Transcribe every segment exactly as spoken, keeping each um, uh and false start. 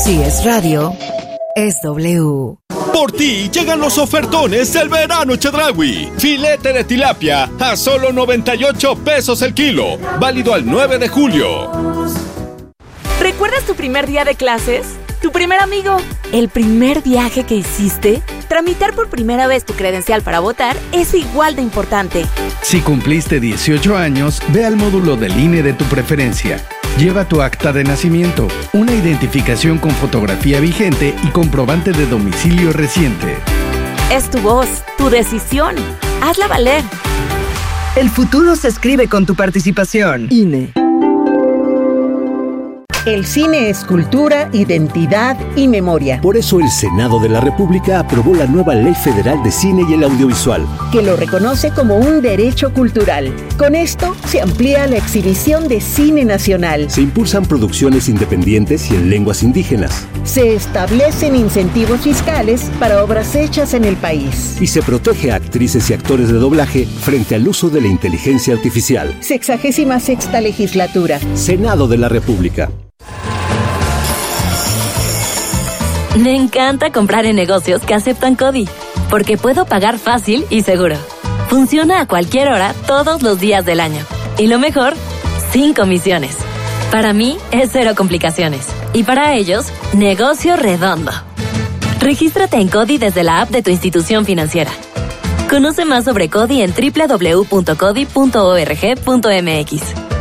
Si es radio, es W. Por ti llegan los ofertones del verano Chedraui. Filete de tilapia a solo noventa y ocho pesos el kilo. Válido al nueve de julio. ¿Recuerdas tu primer día de clases? ¿Tu primer amigo? ¿El primer viaje que hiciste? Tramitar por primera vez tu credencial para votar es igual de importante. Si cumpliste dieciocho años, ve al módulo del I N E de tu preferencia. Lleva tu acta de nacimiento, una identificación con fotografía vigente y comprobante de domicilio reciente. Es tu voz, tu decisión. Hazla valer. El futuro se escribe con tu participación. I N E. El cine es cultura, identidad y memoria. Por eso el Senado de la República aprobó la nueva Ley Federal de Cine y el Audiovisual, que lo reconoce como un derecho cultural. Con esto se amplía la exhibición de cine nacional. Se impulsan producciones independientes y en lenguas indígenas. Se establecen incentivos fiscales para obras hechas en el país. Y se protege a actrices y actores de doblaje frente al uso de la inteligencia artificial. Sexagésima sexta legislatura. Senado de la República. Me encanta comprar en negocios que aceptan CODI, porque puedo pagar fácil y seguro. Funciona a cualquier hora, todos los días del año. Y lo mejor, sin comisiones. Para mí, es cero complicaciones. Y para ellos, negocio redondo. Regístrate en CODI desde la app de tu institución financiera. Conoce más sobre CODI en doble u doble u doble u punto codi punto org punto m x.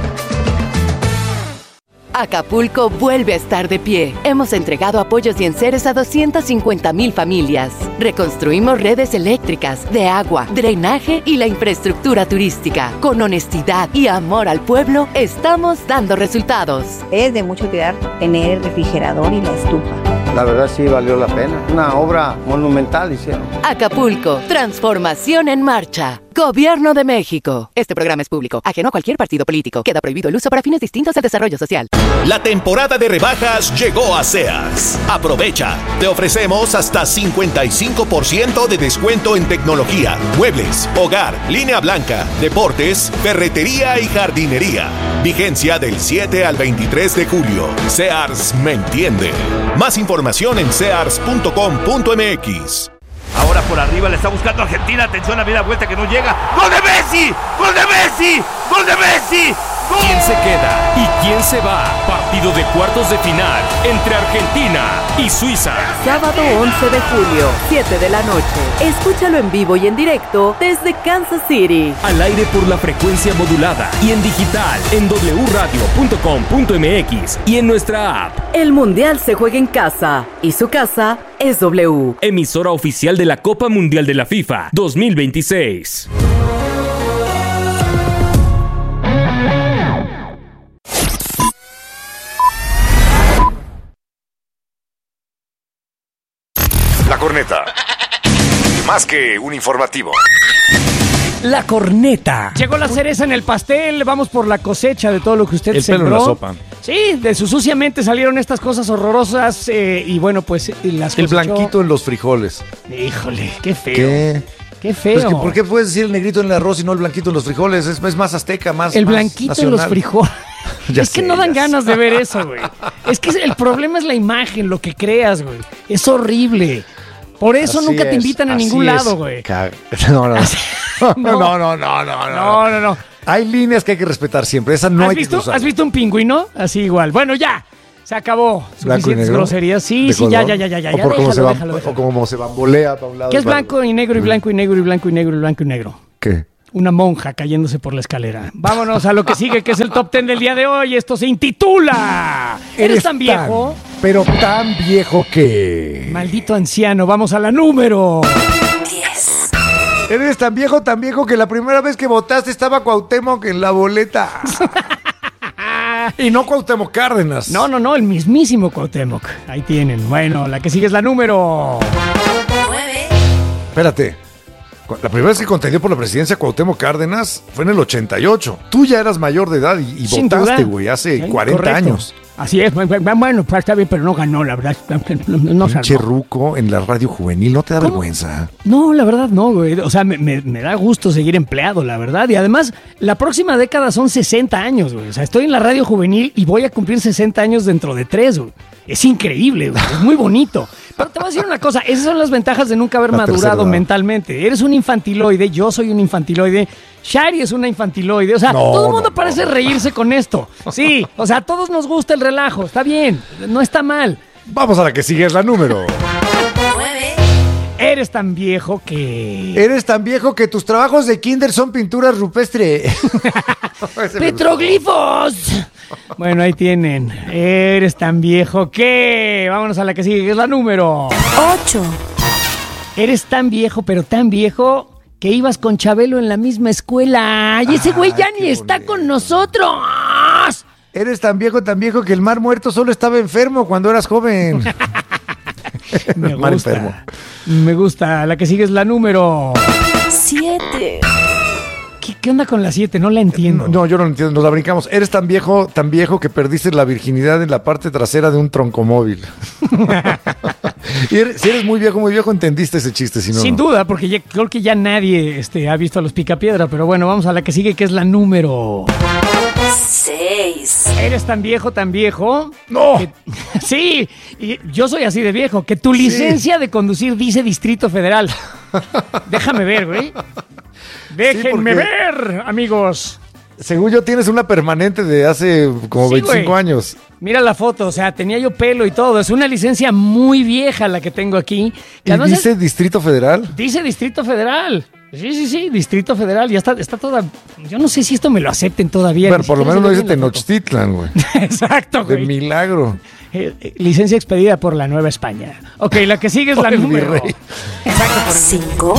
Acapulco vuelve a estar de pie. Hemos entregado apoyos y enseres a doscientas cincuenta mil familias. Reconstruimos redes eléctricas, de agua, drenaje y la infraestructura turística. Con honestidad y amor al pueblo, estamos dando resultados. Es de mucho cuidar tener el refrigerador y la estufa. La verdad sí valió la pena. Una obra monumental hicieron. Acapulco, transformación en marcha. Gobierno de México. Este programa es público, ajeno a cualquier partido político. Queda prohibido el uso para fines distintos al desarrollo social. La temporada de rebajas llegó a Sears. Aprovecha. Te ofrecemos hasta cincuenta y cinco por ciento de descuento en tecnología, muebles, hogar, línea blanca, deportes, ferretería y jardinería. Vigencia del siete al veintitrés de julio. Sears me entiende. Más información en sears punto com punto m x. Ahora por arriba le está buscando Argentina. Atención, a la vuelta que no llega. ¡Gol de Messi! ¡Gol de Messi! ¡Gol de Messi! ¡Gol! ¿Quién se queda y quién se va? Partido de cuartos de final entre Argentina y Suiza. Sábado once de julio, siete de la noche. Escúchalo en vivo y en directo desde Kansas City. Al aire por la frecuencia modulada y en digital en doble u radio punto com punto m x y en nuestra app. El Mundial se juega en casa y su casa es W. Emisora oficial de la Copa Mundial de la FIFA dos mil veintiséis. La corneta. Más que un informativo. La corneta. Llegó la cereza en el pastel. Vamos por la cosecha de todo lo que usted el sembró. El pelo en la sopa. Sí, de su sucia mente salieron estas cosas horrorosas. Eh, y bueno, pues las El cosechó. blanquito en los frijoles. Híjole, qué feo. ¿Qué? Qué feo. Pues que, ¿por qué puedes decir el negrito en el arroz y no el blanquito en los frijoles? Es, es más azteca, más El más blanquito nacional. en los frijoles. Ya es sé, que no dan ya ganas sé. de ver eso, güey. Es que el problema es la imagen, lo que creas, güey. Es horrible. Por eso Así nunca te es, invitan a así ningún es. lado, güey. Ca- No, no. No. no, no, no, no, no, No, no, no. Hay líneas que hay que respetar siempre. Esa no ¿Has hay visto, que cruzar. ¿Has visto un pingüino? Así igual. Bueno, ya. Se acabó. ¿Blanco y Suficientes negro? groserías. Sí, ¿De sí, ya, color? ya, ya, ya. O ya, por cómo déjalo, se va, déjalo, déjalo. o como se bambolea para un lado. ¿Qué es para- blanco y negro y blanco y negro y blanco y negro y blanco y negro? ¿Qué? Una monja cayéndose por la escalera. Vámonos a lo que sigue, que es el top ten del día de hoy. Esto se intitula ¿Eres tan viejo? Tan, pero tan viejo que... Maldito anciano. Vamos a la número diez. Eres tan viejo, tan viejo que la primera vez que votaste estaba Cuauhtémoc en la boleta. Y no Cuauhtémoc Cárdenas. No, no, no, el mismísimo Cuauhtémoc. Ahí tienen. Bueno, la que sigue es la número nueve. Espérate. La primera vez que contendió por la presidencia Cuauhtémoc Cárdenas fue en el ochenta y ocho. Tú ya eras mayor de edad y, y Sin votaste, duda. güey, hace Sí, cuarenta correcto. años. Así es, bueno, pues está bien, pero no ganó, la verdad. No, no Pinche ruco en la radio juvenil, ¿no te da ¿Cómo? vergüenza? No, la verdad no, güey. O sea, me, me, me da gusto seguir empleado, la verdad. Y además, la próxima década son sesenta años, güey. O sea, estoy en la radio juvenil y voy a cumplir sesenta años dentro de tres, güey. Es increíble, güey. Es muy bonito. Pero te voy a decir una cosa, esas son las ventajas de nunca haber la madurado mentalmente. Eres un infantiloide, yo soy un infantiloide, Shari es una infantiloide. O sea, no, todo el mundo no, parece no. reírse con esto. Sí, o sea, a todos nos gusta el relajo, está bien, no está mal. Vamos a la que sigue, es la número. Eres tan viejo que... Eres tan viejo que tus trabajos de kinder son pintura rupestre. ¡Petroglifos! Bueno, ahí tienen. Eres tan viejo que... Vámonos a la que sigue, que es la número... ocho. Eres tan viejo, pero tan viejo... que ibas con Chabelo en la misma escuela. Y ese güey ya ni está con nosotros. Eres tan viejo, tan viejo que el mar muerto solo estaba enfermo cuando eras joven. Me gusta. Enfermo. Me gusta. La que sigue es la número... siete. ¿Qué, ¿Qué onda con la siete? No la entiendo. No, no, yo no la entiendo. Nos la brincamos. Eres tan viejo, tan viejo que perdiste la virginidad en la parte trasera de un troncomóvil. Y eres, si eres muy viejo, muy viejo, entendiste ese chiste. Si no, Sin no. duda, porque ya, creo que ya nadie este, ha visto a los Picapiedra. Pero bueno, vamos a la que sigue, que es la número... seis. Eres tan viejo, tan viejo. ¡No! Que, sí, y yo soy así de viejo. Que tu licencia sí. de conducir dice Distrito Federal. Déjame ver, güey. Déjenme sí, ver, amigos. Según yo, tienes una permanente de hace como sí, veinticinco güey. años. Mira la foto, o sea, tenía yo pelo y todo. Es una licencia muy vieja la que tengo aquí. ¿Y dice es, Distrito Federal? Dice Distrito Federal. Sí, sí, sí, Distrito Federal. Ya está, está toda... Yo no sé si esto me lo acepten todavía. Bueno, por lo menos no dice Tenochtitlan, güey. Exacto, güey. De milagro. Eh, eh, licencia expedida por la Nueva España. Ok, la que sigue es la número... Exacto. ¿Cinco?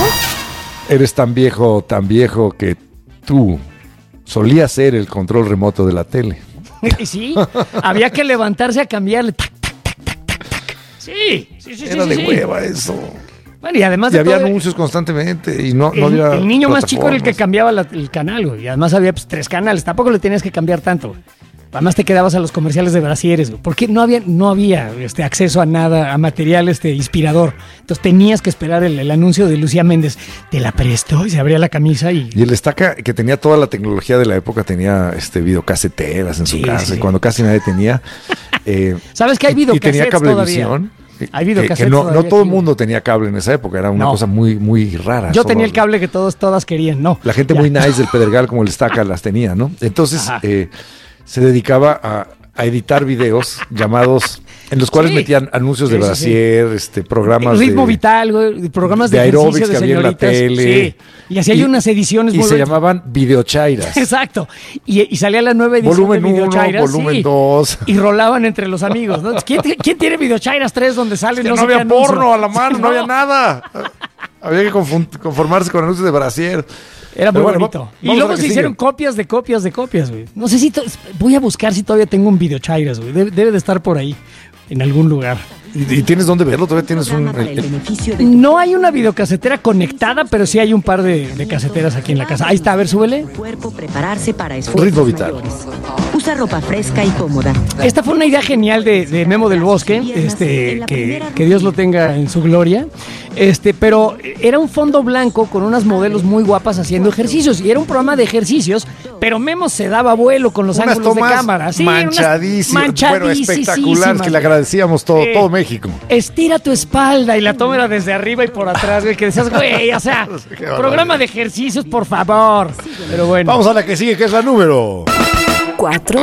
Eres tan viejo, tan viejo que tú solías ser el control remoto de la tele. Sí, había que levantarse a cambiarle. Tac, tac, tac, tac, tac, tac. Sí, sí, sí. Era sí, de sí. hueva eso. Bueno, y además y de había todo, anuncios constantemente y no, el, no había el niño más chico era el que cambiaba la, el canal, güey. Y además había pues, tres canales. Tampoco le tenías que cambiar tanto, güey. Además te quedabas a los comerciales de brasieres, güey. Porque no había, no había este, acceso a nada, a material este, inspirador. Entonces tenías que esperar el, el anuncio de Lucía Méndez. Te la prestó y se abría la camisa y... Y el Estaca, que tenía toda la tecnología de la época, tenía este videocaseteras en su sí, casa. Sí. Y cuando casi nadie tenía... Eh, ¿Sabes que hay videocasetes y tenía cablevisión? Hay videocasetes que, que no, no todo el mundo tenía cable en esa época, era una no. cosa muy, muy rara. Yo tenía el cable que todos, todas querían, no. La gente ya. muy nice del Pedregal como el Estaca las tenía, ¿no? Entonces eh, se dedicaba a, a editar videos llamados... En los cuales sí. metían anuncios de sí, brasier, sí. este, programas Ritmo de... Vital, güey, programas de, de aeróbics que había en la tele. Sí. Y así hay unas ediciones... Y, y se llamaban videochairas. Exacto. Y, y salía la nueva edición volumen de videochairas. Volumen dos. Sí. Y rolaban entre los amigos, ¿no? ¿Quién, ¿quién tiene videochairas tres donde salen? Es que no, no había porno a la mano, no, no había nada. Había que conformarse con anuncios de brasier. Era muy bueno, bonito. Y luego se hicieron sigue. copias de copias de copias, güey. No sé si... To- voy a buscar si todavía tengo un videochairas, güey. Debe, debe de estar por ahí. En algún lugar. ¿Y, y tienes dónde verlo? ¿Todavía tienes un...? El... No hay una videocasetera conectada, pero sí hay un par de, de caseteras aquí en la casa. Ahí está, a ver, súbele. Cuerpo prepararse para esfuerzos Ritmo Vital. Usa ropa fresca y cómoda. Esta fue una idea genial de, de Memo del Bosque, este, que, que Dios lo tenga en su gloria. Este, pero era un fondo blanco con unas modelos muy guapas haciendo ejercicios. Y era un programa de ejercicios, pero Memo se daba vuelo con los unas ángulos de cámara. Sí, manchadísimas. Bueno, espectacular, que le agradecíamos todo, eh, todo México. Estira tu espalda y la toma era desde arriba y por atrás, güey, que decías, güey, o sea, programa de ejercicios, por favor. Pero bueno. Vamos a la que sigue, que es la número... Cuatro.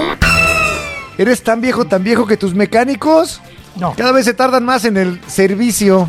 ¿Eres tan viejo, tan viejo que tus mecánicos... No. Cada vez se tardan más en el servicio.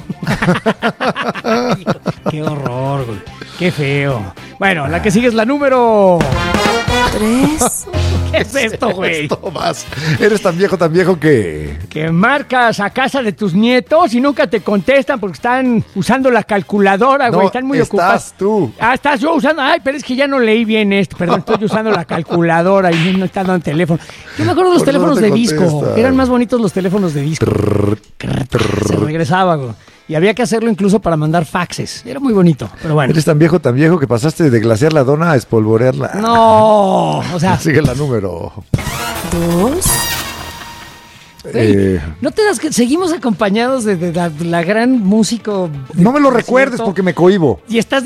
Qué horror, güey. Qué feo. Bueno, la que sigue es la número... Tres. ¿Qué es esto, güey? Esto más. Eres tan viejo, tan viejo que... Que marcas a casa de tus nietos y nunca te contestan porque están usando la calculadora, güey. No, están muy estás ocupados. Estás tú. Ah, estás yo usando... Ay, pero es que ya no leí bien esto. Perdón, estoy usando la calculadora y no está dando el teléfono. Yo me acuerdo de los teléfonos no de contesta? disco. Eran más bonitos los teléfonos de disco. Trrr, trrr. Se regresaba, güey. Y había que hacerlo incluso para mandar faxes. Era muy bonito, pero bueno. Eres tan viejo, tan viejo que pasaste de glasear la dona a espolvorearla. No, o sea... Sigue la número... Dos. Eh, ¿No te das que seguimos acompañados de, de la, la gran músico? no me lo recuerdes porque me cohibo. Y estás